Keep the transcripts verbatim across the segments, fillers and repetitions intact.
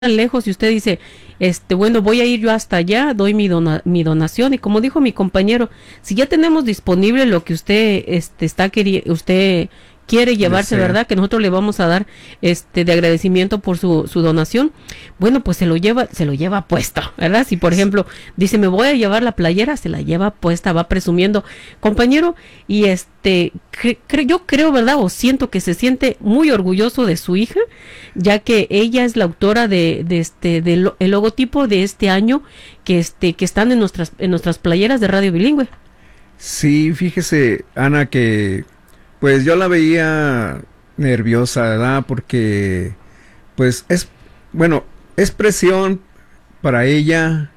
lejos y usted dice, este, bueno, voy a ir yo hasta allá, doy mi dona, mi donación, y como dijo mi compañero, si ya tenemos disponible lo que usted este está queriendo, usted quiere llevarse, Desea. ¿verdad? Que nosotros le vamos a dar este de agradecimiento por su, su donación. Bueno, pues se lo lleva, se lo lleva puesto, ¿verdad? Si por ejemplo dice, me voy a llevar la playera, se la lleva puesta, va presumiendo, compañero, y este cre, cre, yo creo, ¿verdad? O siento que se siente muy orgulloso de su hija, ya que ella es la autora de, de este del el logotipo de este año que este que están en nuestras en nuestras playeras de Radio Bilingüe. Sí, fíjese, Ana, que pues yo la veía nerviosa, ¿verdad? Porque pues es, bueno, es presión para ella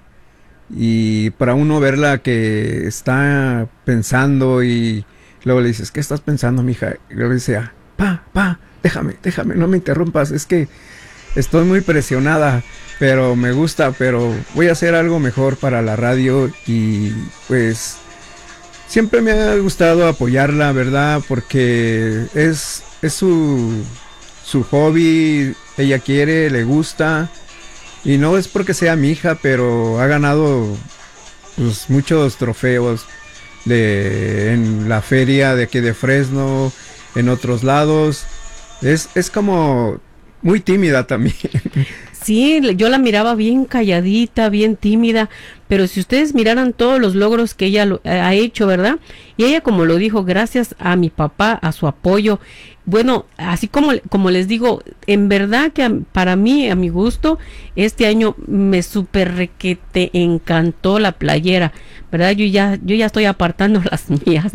y para uno verla que está pensando y luego le dices, ¿qué estás pensando, mija? Y luego dice, ah, pa, pa, déjame, déjame, no me interrumpas, es que estoy muy presionada, pero me gusta, pero voy a hacer algo mejor para la radio y pues siempre me ha gustado apoyarla, ¿verdad? Porque es, es su, su hobby, ella quiere, le gusta. Y no es porque sea mi hija, pero ha ganado pues, muchos trofeos de, en la feria de aquí de Fresno, en otros lados. Es, es como muy tímida también. Sí, yo la miraba bien calladita, bien tímida, pero si ustedes miraran todos los logros que ella lo, eh, ha hecho, ¿verdad? Y ella, como lo dijo, gracias a mi papá, a su apoyo. Bueno, así como, como les digo, en verdad que a, para mí, a mi gusto, este año me super requete encantó la playera, ¿verdad? Yo ya, yo ya estoy apartando las mías.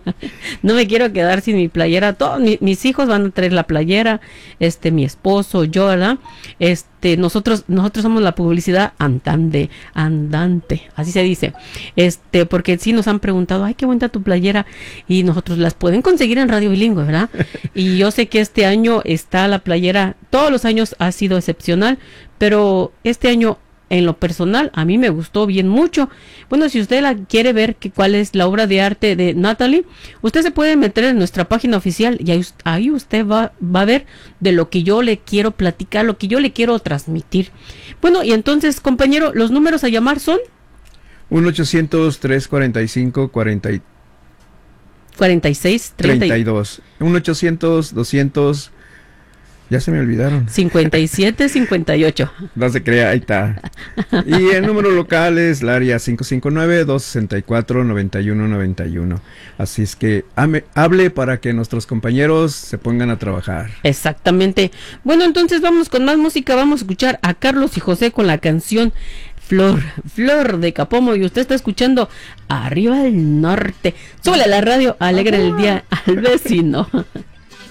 No me quiero quedar sin mi playera. Todos mi, mis hijos van a traer la playera, este, mi esposo, yo, ¿verdad? Este, nosotros, nosotros somos la publicidad andante, andante, así se dice. Este, porque sí nos han preguntado, ay, qué bonita tu playera, y nosotros las pueden conseguir en Radio Bilingüe, ¿verdad? Y yo sé que este año está la playera, todos los años ha sido excepcional, pero este año en lo personal a mí me gustó bien mucho. Bueno, si usted la quiere ver que cuál es la obra de arte de Natalie, usted se puede meter en nuestra página oficial y ahí, ahí usted va, va a ver de lo que yo le quiero platicar, lo que yo le quiero transmitir. Bueno, y entonces, compañero, los números a llamar son uno ochocientos, trescientos cuarenta y cinco, cuarenta cuarenta y seis, treinta y dos. uno ochocientos, doscientos. Ya se me olvidaron. cincuenta y siete, cincuenta y ocho. No se crea, ahí está. Y el número local es el área cinco cinco nueve, dos seis cuatro, nueve uno nueve uno. Así es que ame, hable para que nuestros compañeros se pongan a trabajar. Exactamente. Bueno, entonces vamos con más música. Vamos a escuchar a Carlos y José con la canción Flor, Flor de Capomo, y usted está escuchando Arriba del Norte. Súbele a la radio, alegre el día al vecino.